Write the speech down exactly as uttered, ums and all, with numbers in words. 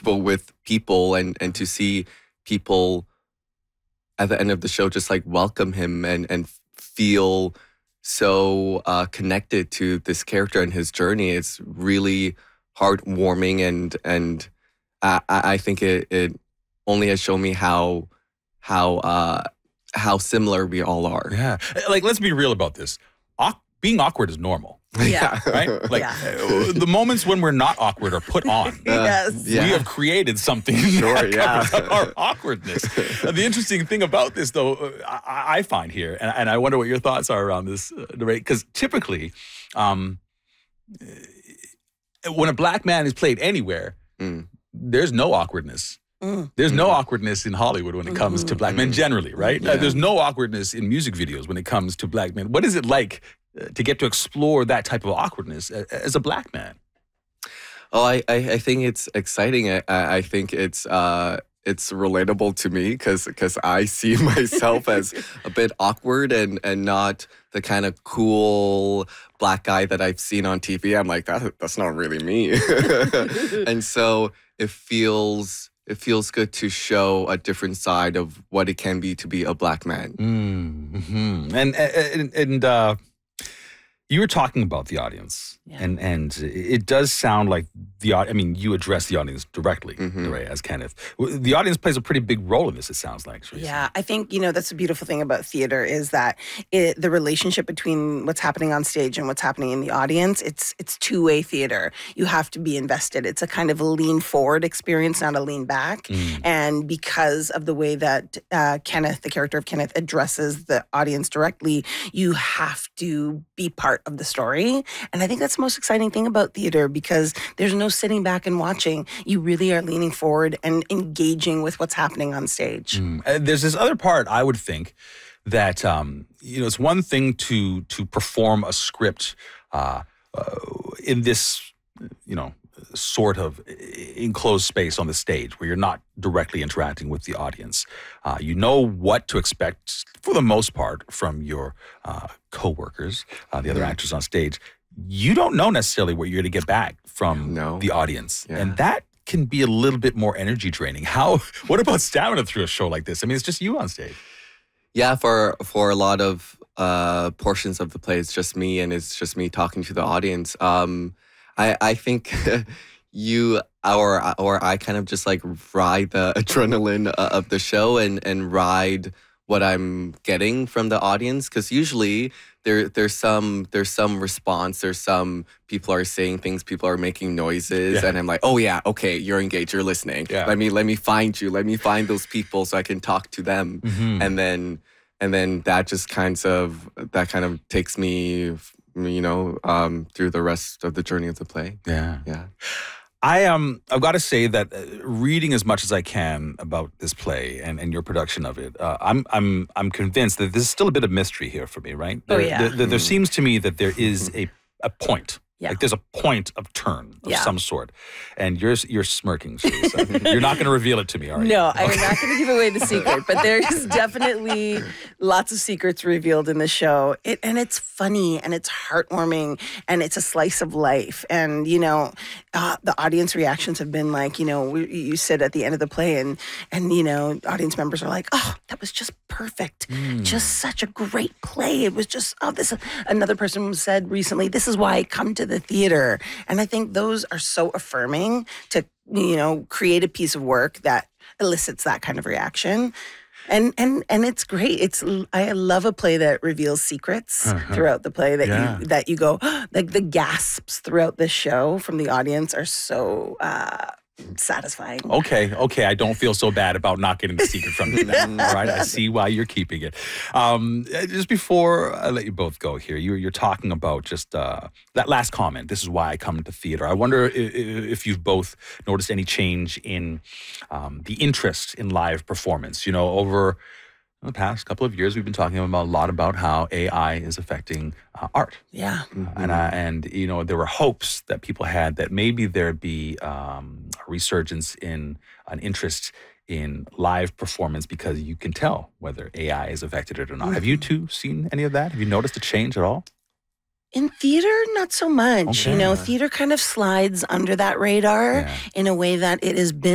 comfortable with people and, and to see people at the end of the show just like welcome him and, and feel so uh, connected to this character and his journey. It's really heartwarming, and and I, I think it, it only has shown me how how uh, how similar we all are. Yeah, like let's be real about this. Awk- being awkward is normal. Yeah. Right? Like Yeah. uh, the moments when we're not awkward are put on. Yes. Yeah. We have created something Sure, that yeah. covers up our awkwardness. Uh, the interesting thing about this, though, uh, I, I find here, and, and I wonder what your thoughts are around this, uh, because typically, um, uh, when a black man is played anywhere, Mm. there's no awkwardness. Mm. There's no awkwardness in Hollywood when it comes to black men generally, right? Uh, Yeah. there's no awkwardness in music videos when it comes to black men. What is it like uh, to get to explore that type of awkwardness a- as a black man? Oh, I, I, I think it's exciting. I, I I think it's uh it's relatable to me because I see myself as a bit awkward and, and not the kind of cool black guy that I've seen on T V. I'm like, that that's not really me. And so it feels it feels good to show a different side of what it can be to be a black man. Mm-hmm. And and and uh, you were talking about the audience, Yeah. and and it does sound like the au- I mean, you address the audience directly, Mhm. right, as Kenneth. W- The audience plays a pretty big role in this. It sounds like. Teresa. Yeah, I think, you know, that's the beautiful thing about theater is that it, the relationship between what's happening on stage and what's happening in the audience, it's it's two-way theater. You have to be invested. It's a kind of a lean forward experience, not a lean back. Mm. And because of the way that uh, Kenneth, the character of Kenneth, addresses the audience directly, you have to be part of the story. And I think that's the most exciting thing about theater, because there's no sitting back and watching. You really are leaning forward and engaging with what's happening on stage. Mm. Uh, There's this other part, I would think, that um, you know, it's one thing to to perform a script uh, uh, in this, you know, sort of enclosed space on the stage where you're not directly interacting with the audience. Uh, you know what to expect for the most part from your uh, coworkers, uh, the other Mhm. actors on stage. You don't know necessarily what you're going to get back from No. the audience, Yeah. and that can be a little bit more energy draining. How? What about stamina through a show like this? I mean, it's just you on stage. Yeah, for for a lot of uh, portions of the play, it's just me, and it's just me talking to the audience. Um, I I think you or or I kind of just like ride the adrenaline uh, of the show and and ride what I'm getting from the audience, because usually there there's some there's some response, there's some people are saying things, people are making noises, Yeah. and I'm like, oh yeah, okay, you're engaged, you're listening. Yeah. Let me let me find you, let me find those people so I can talk to them, Mm-hmm. and then and then that just kinds of that kind of takes me, you know, um, through the rest of the journey of the play. Yeah. Yeah. I um I've got to say that uh, reading as much as I can about this play and, and your production of it, uh, I'm I'm I'm convinced that there's still a bit of mystery here for me, right? Oh, There, yeah. there, there- there seems to me that there is a a point. Yeah. Like there's a point of turn of Yeah. some sort, and you're you're smirking, Teresa. You're not going to reveal it to me, are you? No, I'm not going to give away the secret, but there is definitely lots of secrets revealed in the show. It, and it's funny and it's heartwarming and it's a slice of life. And, you know, uh, the audience reactions have been like, you know, we, you sit at the end of the play and, and, you know, audience members are like, oh, that was just perfect. Just such a great play. It was just, oh, this, another person said recently, this is why I come to the theater. And I think those are so affirming to, you know, create a piece of work that elicits that kind of reaction. And and and it's great. It's I love a play that reveals secrets Uh-huh. throughout the play that Yeah. you that you go like the gasps throughout the show from the audience are so uh, satisfying. Okay, okay. I don't feel so bad about not getting the secret from you now. All right, I see why you're keeping it. Um, just before I let you both go here, you're, you're talking about just uh, that last comment. This is why I come to theater. I wonder if, if you've both noticed any change in um, the interest in live performance. You know, over the past couple of years, we've been talking about a lot about how A I is affecting uh, art. Yeah. And I, and you know, there were hopes that people had that maybe there'd be um, a resurgence in an interest in live performance because you can tell whether A I is affected it or not. Have you two seen any of that? Have you noticed a change at all? In theater, not so much. Okay. You know, theater kind of slides under that radar Yeah. in a way that it has been